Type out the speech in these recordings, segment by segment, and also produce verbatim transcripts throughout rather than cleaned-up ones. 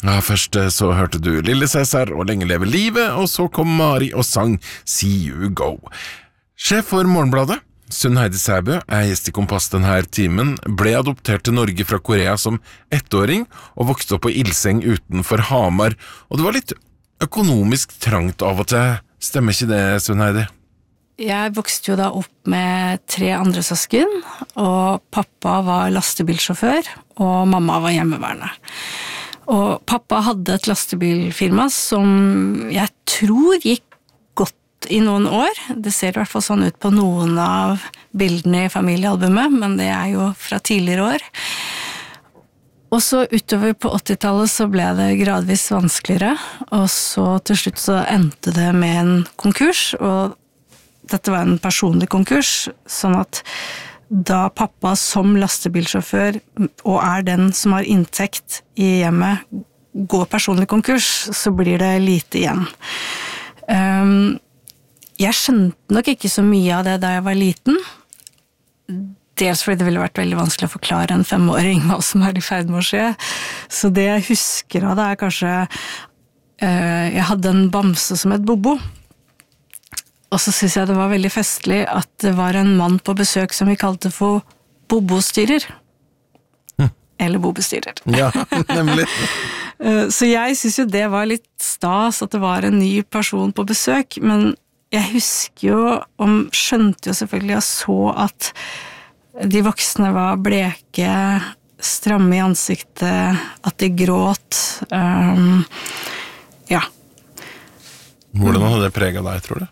Ja, først så hørte du Lille Cæsar og Lenge leve livet, og så kom Mari og sang See You Go. Sjef for Morgenbladet, Sunn Heidi Sæbø, er gjest i Kompass denne timen, ble adoptert til Norge fra Korea som ettåring og vokste opp på Ilseng utenfor Hamar, og det var litt økonomisk trangt av og til. Stemmer ikke det, Sunn Heidi? Jeg vokste jo da opp med tre andre søsken, og pappa var lastebilsjåfør, og mamma var hjemmeværende. Og pappa hadde et lastebilfirma som jeg tror gikk godt i noen år. Det ser i hvert fall sånn ut på noen av bildene i familiealbumet, men det er jo fra tidligere år. Og så utover på åttitallet så ble det gradvis vanskeligere, og så til slutt så endte det med en konkurs, og dette var en personlig konkurs, sånn at da pappa som lastebilsjåfør og er den som har inntekt i hjemmet går personlig konkurs, så blir det lite igjen. Um, jeg skjønte nok ikke så mye av det da jeg var liten. Dels fordi det ville vært veldig vanskelig å forklare en femåring hva som er i ferd med å skje. Så det jeg husker av det er kanskje uh, jeg hadde en bamse som et bobo. Og så synes jeg det var veldig festlig at det var en mann på besøk som vi kalte for bobostyrer. Hm. Eller bobestyrer. Ja, nemlig. Så jeg synes jo det var litt stas at det var en ny person på besøk, men jeg husker jo, og skjønte jo selvfølgelig, jeg så at de voksne var bleke, stramme i ansiktet, at de gråt. Um, ja. Hvordan hadde det preget deg, tror du?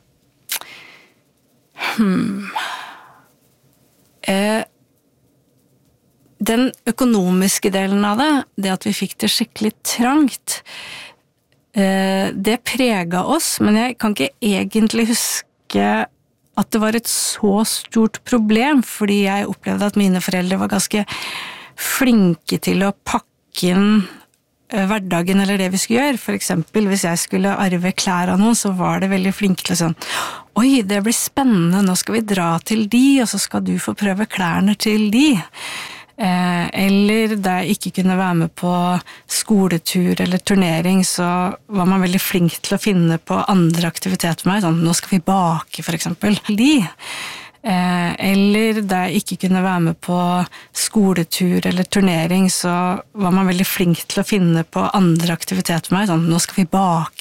Hmm. Eh, den økonomiske delen av det, det at vi fikk det skikkelig trangt, eh, det preget oss, men jeg kan ikke egentlig huske at det var et så stort problem, fordi jeg opplevde at mine foreldre var ganske flinke til å pakke inn hverdagen eller det vi skulle gjøre. For eksempel, hvis jeg skulle arve klær av noen, så var det veldig flinke til sånn, oi, det blir spennende, nå skal vi dra til de, og så skal du få prøve klærne til de. Eh, eller da jeg ikke kunne være med på skoletur eller turnering, så var man veldig flink til å finne på andre aktiviteter med meg, sånn, nå skal vi bake, for eksempel. De. Eh, eller da jeg ikke kunne være med på skoletur eller turnering, så var man veldig flink til å finne på andre aktiviteter med meg, sånn, nå skal vi bake,